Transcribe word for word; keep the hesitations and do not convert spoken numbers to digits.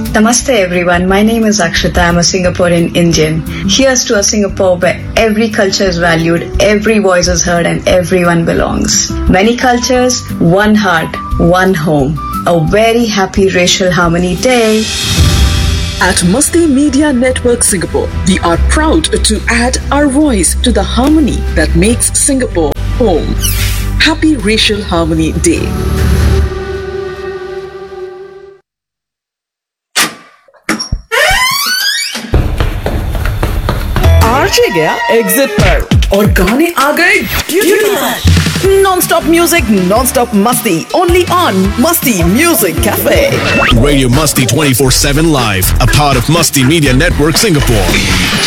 Namaste everyone, my name is Akshita, I'm a Singaporean Indian. Here's to a Singapore where every culture is valued, every voice is heard and everyone belongs. Many cultures, one heart, one home. A very happy Racial Harmony Day. At Masti Media Network Singapore, we are proud to add our voice to the harmony that makes Singapore home. Happy Racial Harmony Day. RJ गया exit पर और गाने आ गए duty पर। Non stop music, non stop मस्ती, only on मस्ती music cafe. Radio Musty twenty-four seven Live, a part of Musty Media Network Singapore.